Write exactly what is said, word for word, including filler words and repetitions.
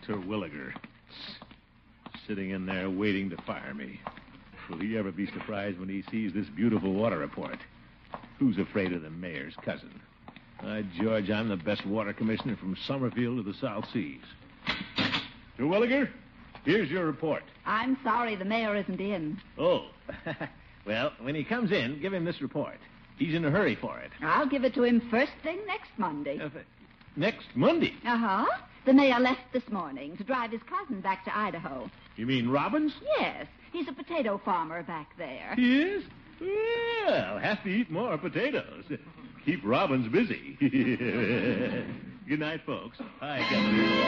Terwilliger. Sitting in there waiting to fire me. Will he ever be surprised when he sees this beautiful water report? Who's afraid of the mayor's cousin? By George, I'm the best water commissioner from Summerfield to the South Seas. Terwilliger, here's your report. I'm sorry the mayor isn't in. Oh. Well, when he comes in, give him this report. He's in a hurry for it. I'll give it to him first thing next Monday. Uh, next Monday? Uh-huh. The mayor left this morning to drive his cousin back to Idaho. You mean Robbins? Yes. He's a potato farmer back there. He is? Well, have to eat more potatoes. Keep Robbins busy. Good night, folks. Hi, Governor.